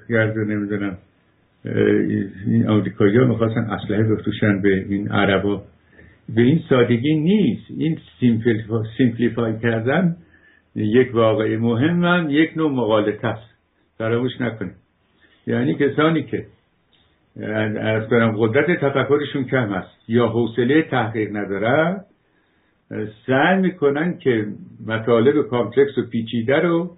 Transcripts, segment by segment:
کرد و نمیدونم این آمریکایی‌ها میخواستن اسلحه بفروشن به این عربا. به این سادگی نیست. این سیمپلیفای کردن یک واقعه مهم هم یک نوع مغالطه است. فراموش نکنید. یعنی کسانی که از قدرت تفکرشون کم هست یا حوصله تحقیق ندارن، سعی میکنن که مطالب کامپلکس و پیچیده رو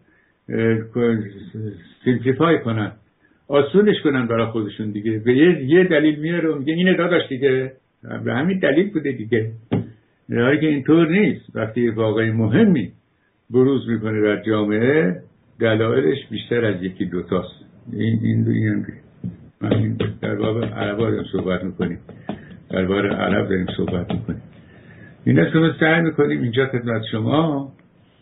سیمپلیفای کنن، آسونش کنن برای خودشون دیگه. به یه دلیل میاره و میگه اینه داداش دیگه، به همین دلیل بوده دیگه. در که اینطور نیست. وقتی واقعی مهمی بروز میکنه در جامعه، دلایلش بیشتر از یکی دوتاست. این در باب عرب داریم صحبت میکنیم، در باب عرب داریم صحبت میکنیم. این است که ما سعی میکنیم اینجا خدمت شما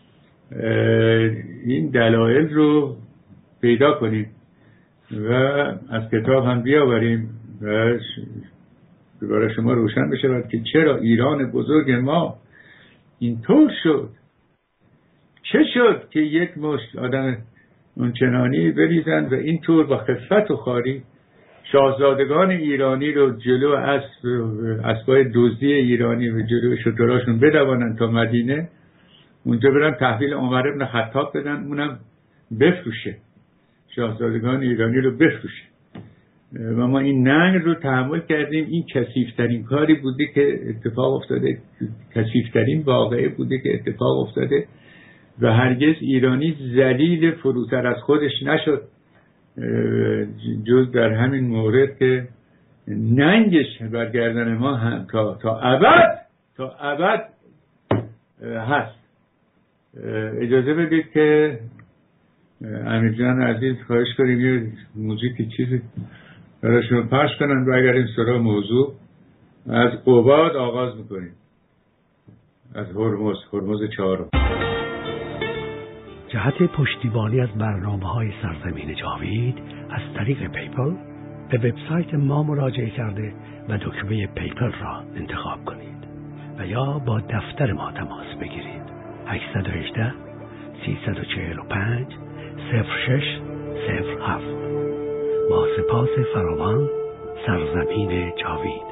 این دلایل رو پیدا کنیم و از کتاب هم بیاوریم و برای شما روشن بشه که چرا ایران بزرگ ما اینطور شد. چه شد که یک مشت آدم اونچنانی بریزن و اینطور با خفت و خاری شاهزادگان ایرانی رو جلو اسبای دزدی ایرانی و جلو شتراشون بدوانن تا مدینه، اونجا برن تحویل عمر بن خطاب بدن، اونم بفروشه، شاهزادگان ایرانی رو بفروشه. و ما این ننگ رو تحمل کردیم. این کثیف‌ترین کاری بوده که اتفاق افتاده، کثیف‌ترین واقعه بوده که اتفاق افتاده و هرگز ایرانی ذلیل فروتر از خودش نشد جز در همین مورد که ننگش برگردن ما هم تا ابد هست. اجازه بدید که امیر جان عزیز خواهش کنیم یه موزیکی چیزی براشون پخش کنن و اگر این سراغ موضوع از قباد آغاز میکنیم، از هرمز 4. جهت پشتیبانی از برنامه‌های سرزمین جاوید از طریق پیپل به وبسایت ما مراجعه کرده و دکمه پیپل را انتخاب کنید و یا با دفتر ما تماس بگیرید. 818 345 0607. با سپاس فراوان. سرزمین جاوید.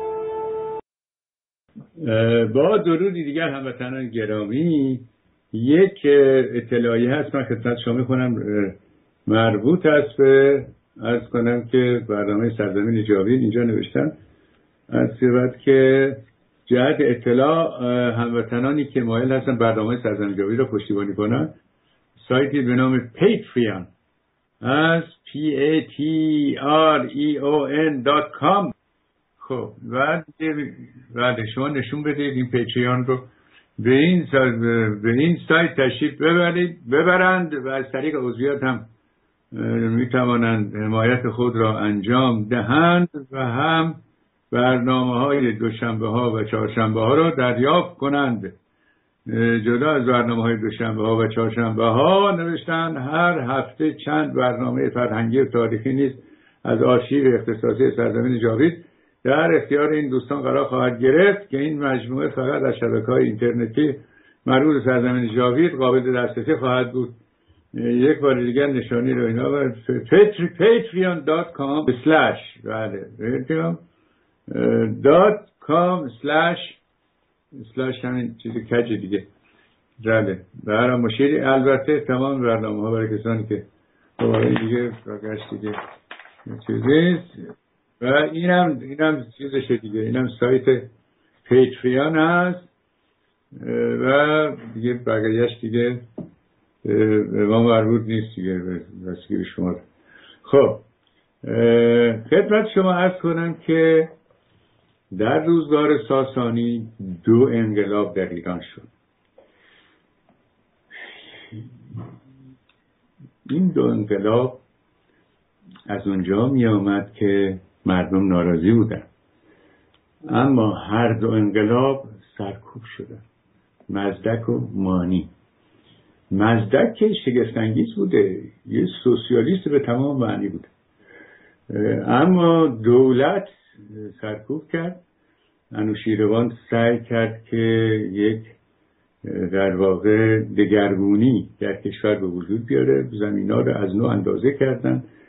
با درودی دیگر هموطنان گرامی، یک اطلاعیه هست من خدمت شما می‌کنم، مربوط است به عرض کنم که برنامه سرزمین جاوید. اینجا نوشتم از صورت که جهت اطلاع هموطنانی که مایل هستن برنامه سرزمین جاوید را پشتیبانی کنن، سایتی به نام پیتریون از patreon.com. خب بعد شما نشون بدید این پیتریون رو به این سایت تشریف ببرند و از طریق عضویت هم میتوانند حمایت خود را انجام دهند و هم برنامه‌های دوشنبه‌ها و چهارشنبه‌ها را دریافت کنند. جدا از برنامه‌های دوشنبه‌ها و چهارشنبه‌ها نوشتن هر هفته چند برنامه فرهنگی و تاریخی نیز از آرشیو اختصاصی سرزمین جاوید در اختیار این دوستان قرار خواهد گرفت که این مجموعه فقط از شبکه‌های اینترنتی مربوط به سرزمین جاوید قابل دسترسی خواهد بود. یک بار دیگر نشانی رو اینا بر patreon.com/ .com/ همین چیزی کج دیگه جاله برای مشیری. البته تمام برنامه ها برای کسانی که دوباره دیگه راگشت دیگه چیزیست و اینم چیزشه دیگه، اینم سایت پیتریون هست و دیگه بقیه‌اش دیگه به ما مربوط نیست دیگه، بسیاری شما. خب خدمت شما عرض کنم که در روزگار ساسانی 2 انقلاب در ایران شد. این 2 انقلاب از اونجا می آمد که مردم ناراضی بودن، اما هر 2 انقلاب سرکوب شدن. مزدک و مانی. مزدک که شگفت‌انگیز بوده، یه سوسیالیست به تمام معنی بوده، اما دولت سرکوب کرد. انوشیروان سعی کرد که یک در واقع دگرگونی در کشور به وجود بیاره، زمینا رو از نو اندازه کردن،